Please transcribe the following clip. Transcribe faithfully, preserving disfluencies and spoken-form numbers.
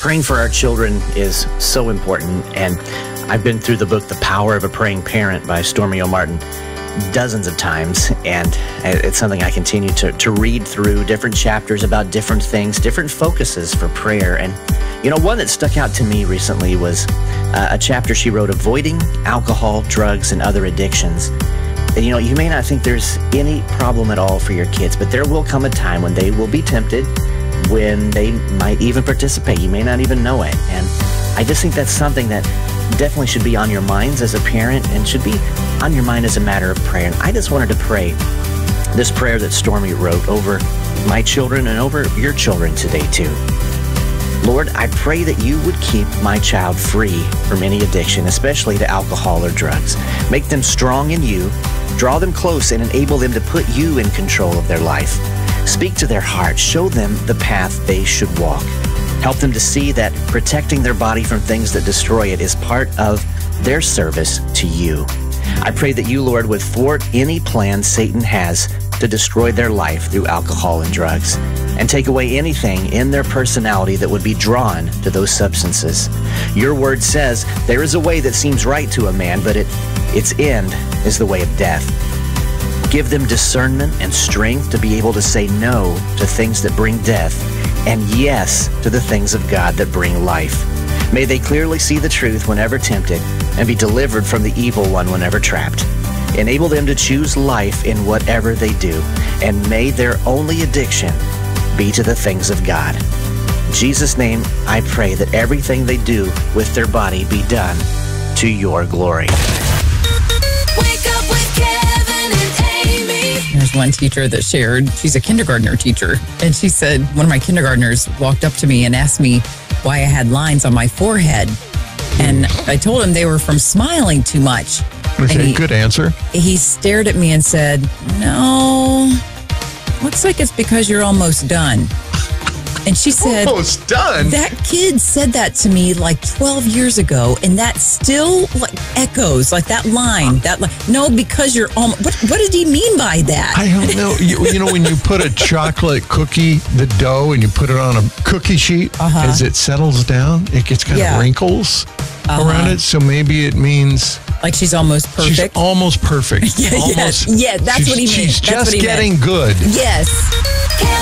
Praying for our children is so important, and I've been through the book, The Power of a Praying Parent by Stormy O'Martin, dozens of times, and it's something I continue to, to read through, different chapters about different things, different focuses for prayer. And, you know, one that stuck out to me recently was uh, a chapter she wrote, Avoiding Alcohol, Drugs, and Other Addictions. And, you know, you may not think there's any problem at all for your kids, but there will come a time when they will be tempted, when they might even participate. You may not even know it. And I just think that's something that definitely should be on your minds as a parent and should be on your mind as a matter of prayer. And I just wanted to pray this prayer that Stormy wrote over my children and over your children today too. Lord, I pray that you would keep my child free from any addiction, especially to alcohol or drugs. Make them strong in you, draw them close, and enable them to put you in control of their life. Speak to their hearts, show them the path they should walk. Help them to see that protecting their body from things that destroy it is part of their service to you. I pray that you, Lord, would thwart any plan Satan has to destroy their life through alcohol and drugs, and take away anything in their personality that would be drawn to those substances. Your word says there is a way that seems right to a man, but it, its end is the way of death. Give them discernment and strength to be able to say no to things that bring death and yes to the things of God that bring life. May they clearly see the truth whenever tempted and be delivered from the evil one whenever trapped. Enable them to choose life in whatever they do, and may their only addiction be to the things of God. In Jesus' name, I pray that everything they do with their body be done to your glory. Wake up with Kevin and Amy. There's one teacher that shared, she's a kindergartner teacher, and she said one of my kindergartners walked up to me and asked me why I had lines on my forehead. And I told him they were from smiling too much. Was that a good answer? He stared at me and said, no, looks like it's because you're almost done. And she said, almost done? That kid said that to me like twelve years ago, and that still like echoes, like that line. That li- No, because you're almost, what, what did he mean by that? I don't know. You, you know, when you put a chocolate cookie, the dough, and you put it on a cookie sheet, uh-huh. as it settles down, it gets kind Yeah. of wrinkles Uh-huh. around it. So maybe it means Like she's almost perfect. she's almost perfect. Yeah, almost, yes. Yeah, that's she's- what he meant. She's That's just what he getting meant. good. Yes.